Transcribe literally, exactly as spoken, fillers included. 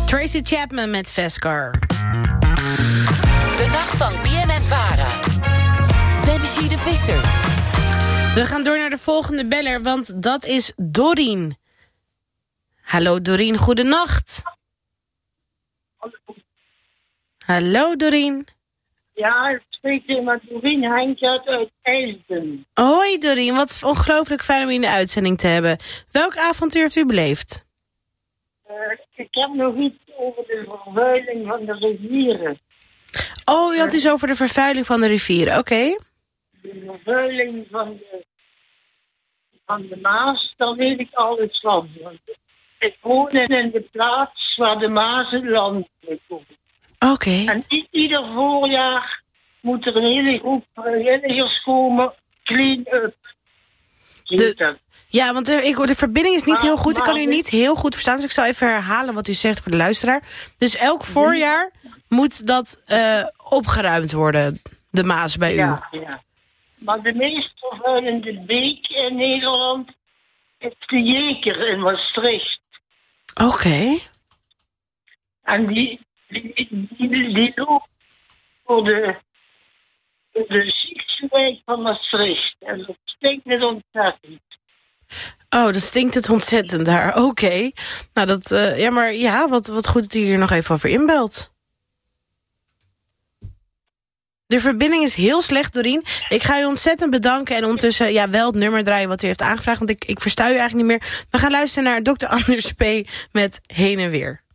Tracy Chapman met Vescar. De nacht van B N N Vara. Debbie de Visser. We gaan door naar de volgende beller, want dat is Dorien. Hallo Dorien, goedenacht. Hallo Dorien. Ja, ik spreek met Dorien Henkjart uit IJsden. Hoi Dorien, wat ongelooflijk fijn om je in de uitzending te hebben. Welk avontuur heeft u beleefd? Uh, ik heb nog iets over de vervuiling van de rivieren. Oh, u had iets over de vervuiling van de rivieren, oké. Okay. De vervuiling van de, van de Maas, daar weet ik alles van. Want ik woon in de plaats waar de Maas het land komt. Oké. Okay. En ieder voorjaar moet er een hele groep vrijwilligers komen, clean up. De, ja, want de, ik, de verbinding is niet maar, heel goed. Ik kan u niet heel goed verstaan, dus ik zal even herhalen wat u zegt voor de luisteraar. Dus elk voorjaar moet dat uh, opgeruimd worden, de Maas bij u. Ja, ja. Maar de meest vervuilende beek in Nederland is de Jeker in Maastricht. Oké. Okay. En die, die, die, die, die loopt voor de, de ziekste wijk van Maastricht. En dat stinkt het ontzettend. Oh, dat stinkt het ontzettend daar. Oké. Okay. Nou, dat, uh, ja, maar ja, wat, wat goed dat u hier nog even over inbelt. De verbinding is heel slecht, Dorien. Ik ga u ontzettend bedanken en ondertussen ja, wel het nummer draaien wat u heeft aangevraagd. Want ik, ik versta u eigenlijk niet meer. We gaan luisteren naar dokter Anders P. met Heen en Weer.